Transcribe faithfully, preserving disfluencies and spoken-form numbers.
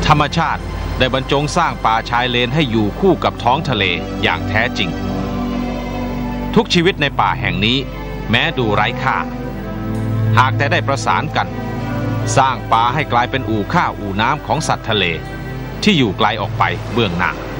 ธรรมชาติได้บรรจงสร้างป่าชายเลนให้อยู่คู่กับท้องทะเลอย่างแท้จริงทุกชีวิตในป่าแห่งนี้แม้ดูไร้ค่าหากแต่ได้ประสานกันสร้างป่าให้กลายเป็นอู่ข้าวอู่น้ำของสัตว์ทะเลที่อยู่ไกลออกไปเบื้องหน้า